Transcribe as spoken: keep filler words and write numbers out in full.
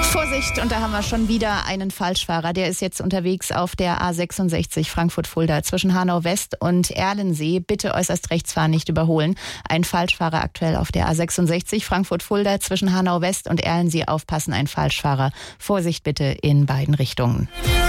Vorsicht, und da haben wir schon wieder einen Falschfahrer. Der ist jetzt unterwegs auf der A sechsundsechzig Frankfurt-Fulda zwischen Hanau West und Erlensee. Bitte äußerst rechts fahren, nicht überholen. Ein Falschfahrer aktuell auf der A sechsundsechzig Frankfurt-Fulda zwischen Hanau West und Erlensee. Aufpassen, ein Falschfahrer. Vorsicht bitte in beiden Richtungen.